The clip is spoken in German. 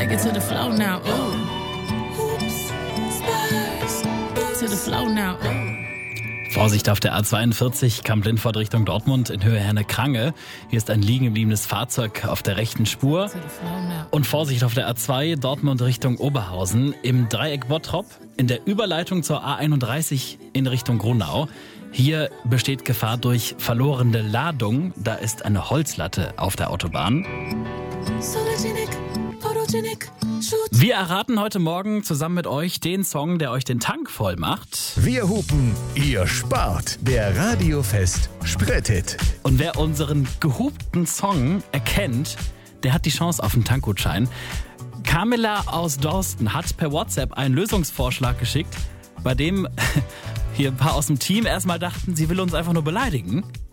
Take it to the flow now. Ooh. Oops, Spurs. To the flow now. Ooh. Vorsicht auf der A42, Kamp-Lintfort Richtung Dortmund in Höhe Herne-Krange. Hier ist ein liegen gebliebenes Fahrzeug auf der rechten Spur. Und Vorsicht auf der A2, Dortmund Richtung Oberhausen. Im Dreieck Bottrop, in der Überleitung zur A31 in Richtung Grunau. Hier besteht Gefahr durch verlorene Ladung. Da ist eine Holzlatte auf der Autobahn. Wir erraten heute Morgen zusammen mit euch den Song, der euch den Tank voll macht. Wir hupen, ihr spart. Der Radiofest Sprithit. Und wer unseren gehupten Song erkennt, der hat die Chance auf einen Tankgutschein. Camilla aus Dorsten hat per WhatsApp einen Lösungsvorschlag geschickt, bei dem hier ein paar aus dem Team erstmal dachten, sie will uns einfach nur beleidigen.